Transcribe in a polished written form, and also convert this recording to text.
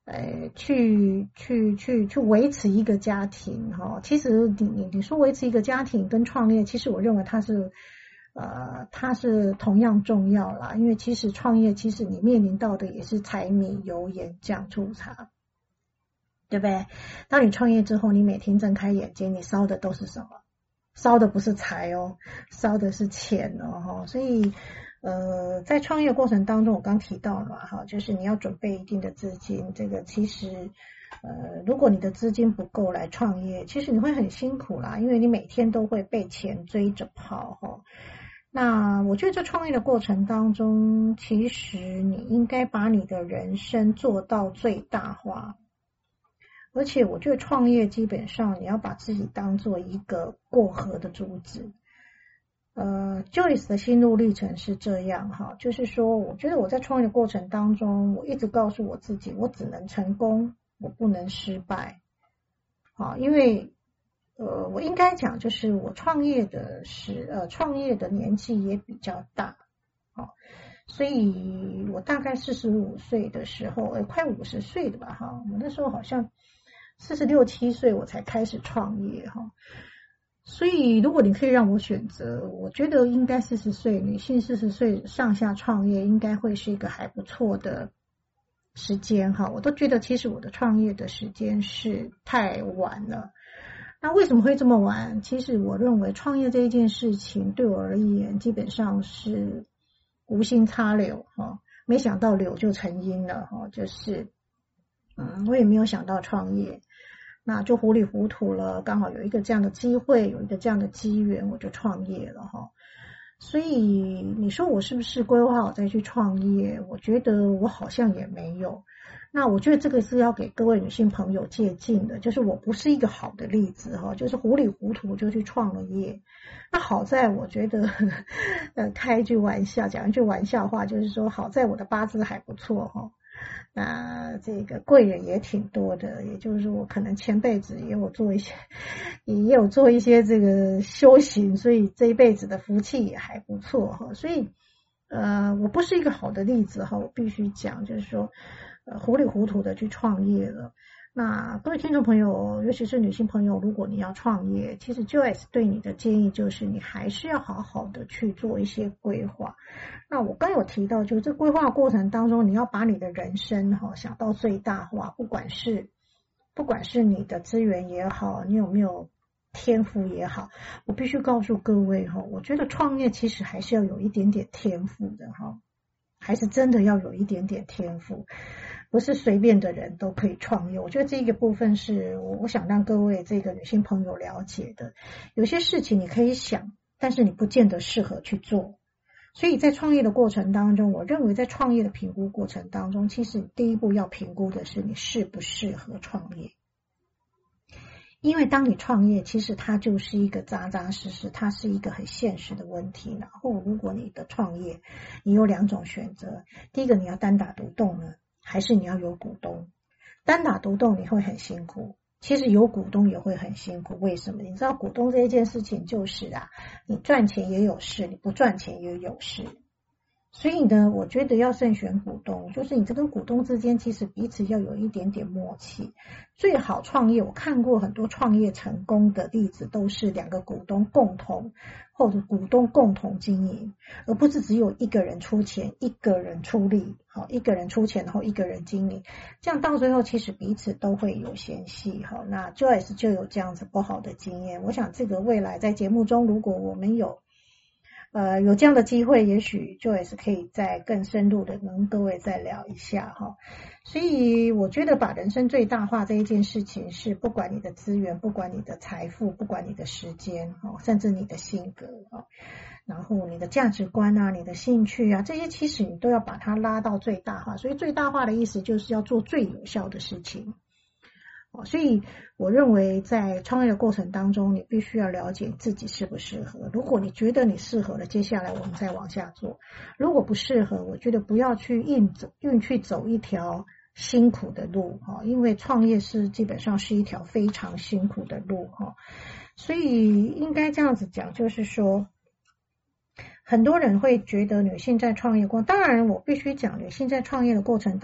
去维持一个家庭哈。其实你说维持一个家庭跟创业，其实我认为它是同样重要啦。因为其实创业，其实你面临到的也是柴米油盐酱醋茶，对不对？当你创业之后，你每天睁开眼睛，你烧的都是什么？烧的不是财哦，烧的是钱哦。所以在创业过程当中，我刚提到了嘛，就是你要准备一定的资金。这个其实如果你的资金不够来创业，其实你会很辛苦啦，因为你每天都会被钱追着跑哈。那我觉得在创业的过程当中，其实你应该把你的人生做到最大化。而且我觉得创业基本上你要把自己当做一个过河的珠子。Joyce 的心路历程是这样哈，就是说我觉得我在创业的过程当中，我一直告诉我自己，我只能成功，我不能失败。好，因为我应该讲就是我创业的年纪也比较大。好，所以我大概45岁的时候，快50岁的吧哈，我那时候好像46、7岁我才开始创业哈。所以如果你可以让我选择，我觉得应该40岁，女性40岁上下创业应该会是一个还不错的时间哈。我都觉得其实我的创业的时间是太晚了。那为什么会这么晚？其实我认为创业这一件事情对我而言基本上是无心插柳哈，没想到柳就成荫了哈，就是我也没有想到创业，那就糊里糊涂了，刚好有一个这样的机会，有一个这样的机缘，我就创业了哈。所以你说我是不是规划好再去创业？我觉得我好像也没有。那我觉得这个是要给各位女性朋友借鉴的，就是我不是一个好的例子哈，就是糊里糊涂就去创了业。那好在我觉得开一句玩笑，讲一句玩笑话，就是说好在我的八字还不错哈。那这个贵人也挺多的，也就是说我可能前辈子也有做一些这个修行，所以这一辈子的福气也还不错哈。所以我不是一个好的例子哈，我必须讲，就是说糊里糊涂的去创业了。那各位听众朋友，尤其是女性朋友，如果你要创业，其实 Joyce 对你的建议就是你还是要好好的去做一些规划。那我刚有提到，就是这规划过程当中，你要把你的人生想到最大化，不管是你的资源也好，你有没有天赋也好，我必须告诉各位我觉得创业其实还是要有一点点天赋的还是真的要有一点点天赋，不是随便的人都可以创业。我觉得这个部分是我想让各位这个女性朋友了解的。有些事情你可以想，但是你不见得适合去做。所以在创业的过程当中，我认为在创业的评估过程当中，其实第一步要评估的是你适不适合创业。因为当你创业，其实它就是一个扎扎实实，它是一个很现实的问题。然后如果你的创业你有2种选择，第一个你要单打独斗呢，还是你要有股东？单打独斗你会很辛苦，其实有股东也会很辛苦。为什么？你知道股东这一件事情就是你赚钱也有事，你不赚钱也有事。所以呢，我觉得要慎选股东，就是你这跟股东之间其实彼此要有一点点默契。最好创业，我看过很多创业成功的例子，都是2个股东共同或者股东共同经营，而不是只有一个人出钱，一个人出力，一个人出钱，然后一个人经营，这样到最后其实彼此都会有嫌隙。那 Joyce 就有这样子不好的经验。我想这个未来在节目中，如果我们有这样的机会，也许 Joyce 可以再更深入的跟各位再聊一下所以我觉得把人生最大化这一件事情是不管你的资源，不管你的财富，不管你的时间甚至你的性格然后你的价值观你的兴趣这些其实你都要把它拉到最大化。所以最大化的意思就是要做最有效的事情。所以我认为在创业的过程当中，你必须要了解自己适不适合。如果你觉得你适合了，接下来我们再往下做。如果不适合，我觉得不要去硬去走一条辛苦的路因为创业是基本上是一条非常辛苦的路所以应该这样子讲，就是说很多人会觉得女性在创业过，当然我必须讲，女性在创业的过程